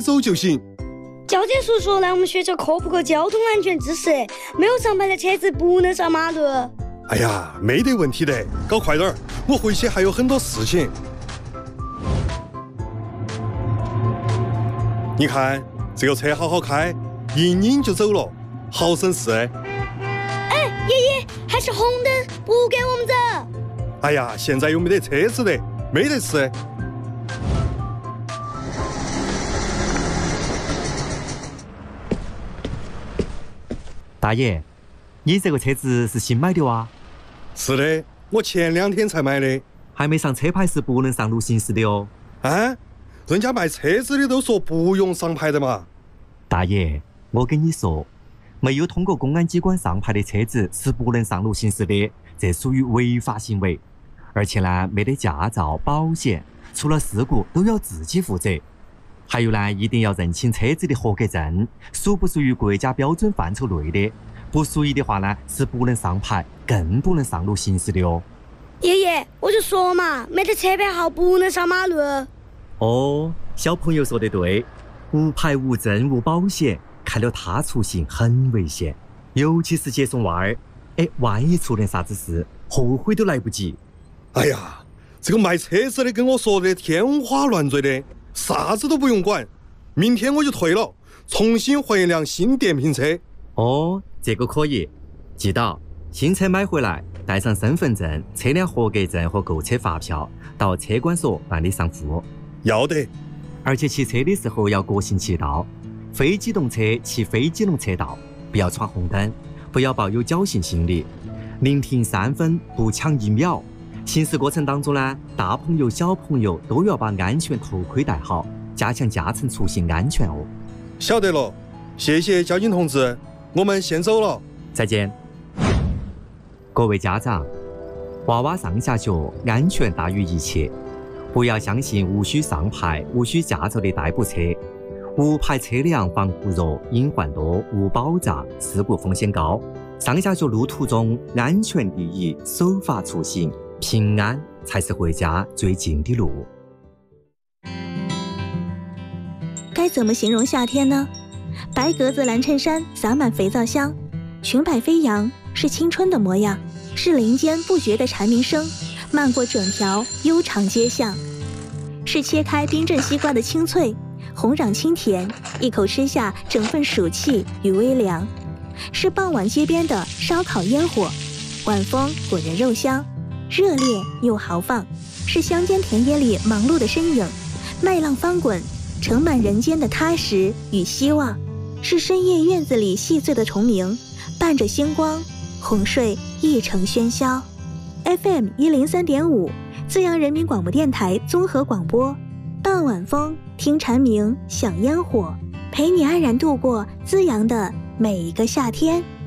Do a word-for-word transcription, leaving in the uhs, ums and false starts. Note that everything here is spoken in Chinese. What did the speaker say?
走就行。 交警叔叔，来我们学校科普个交通安全知识，没有上牌的车子不能上马路。 哎呀，没得问题的，搞快点儿，我回去还有很多事情。你看这个车好好开，一拧就走了，好省事。 哎，爷爷，还是红灯，不给我们走。 哎呀，现在又没得车子的，没得事。 大爷，你这个车子是新买的哇？ 是的，我前两天才买的。 还没上车牌是不能上路行驶的哦。 啊，人家卖车子的都说不用上牌的嘛。 大爷，我跟你说，没有通过公安机关上牌的车子是不能上路行驶的，这属于违法行为。而且呢，没得驾照、保险，出了事故都要自己负责。还有呢，一定要认清车子的合格证，属不属于国家标准范畴内的，不属于的话呢，是不能上牌，更不能上路行驶的哦。 爷爷，我就说嘛，没得车牌号不能上马路。 哦，小朋友说得对，无牌无证无保险，开了他出行很危险，尤其是接送娃儿，哎，万一出点啥子事，后悔都来不及。 哎呀，这个卖车子的跟我说的天花乱坠的，啥子都不用管，明天我就退了，重新换一辆新电瓶车。 哦，这个可以，记到新车买回来，带上身份证、车辆合格证和购车发票，到车管所办理上户。 要得。 而且骑车的时候要国行骑道，非机动车骑非机动车道，不要闯红灯，不要抱有侥幸心理，宁停三分不抢一秒。行驶过程当中呢，大朋友小朋友都要把安全头盔戴好，加强驾乘出行安全哦。 晓得了，谢谢交警同志，我们先走了。 再见。各位家长，娃娃上下学安全大于一切，不要相信无需上牌、无需驾照的代步车。无牌车辆防护弱、隐患多、无保障，事故风险高。上下学路途中，安全第一，守法出行，平安才是回家最近的路。 该怎么形容夏天呢？白格子蓝衬衫洒满肥皂香，裙摆飞扬，是青春的模样，是林间不绝的蝉鸣声，漫过整条悠长街巷，是切开冰镇西瓜的清脆，红壤清甜，一口吃下整份暑气与微凉，是傍晚街边的烧烤烟火，晚风滚人肉香，热烈又豪放，是乡间田野里忙碌的身影，麦浪翻滚，盛满人间的踏实与希望，是深夜院子里细碎的虫鸣，伴着星光，哄睡一城喧嚣。 F M 一零三点五，资阳人民广播电台综合广播，傍晚风，听蝉鸣，享烟火，陪你安然度过资阳的每一个夏天。